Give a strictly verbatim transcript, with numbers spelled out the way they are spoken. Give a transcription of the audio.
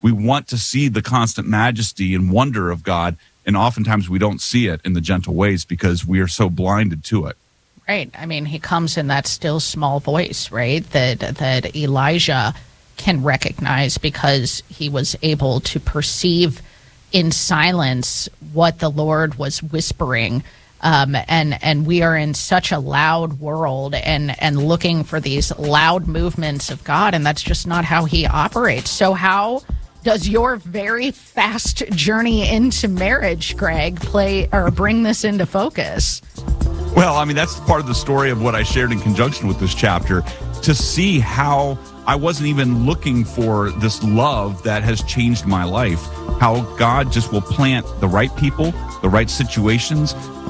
We want to see the constant majesty and wonder of God, and oftentimes we don't see it in the gentle ways because we are so blinded to it. Right. I mean, he comes in that still small voice, right, that that Elijah can recognize because he was able to perceive in silence what the Lord was whispering. Um, and and we are in such a loud world and, and looking for these loud movements of God, and that's just not how he operates. So how does your very fast journey into marriage, Greg, play or bring this into focus? Well, I mean, that's part of the story of what I shared in conjunction with this chapter, to see how I wasn't even looking for this love that has changed my life, how God just will plant the right people, the right situations,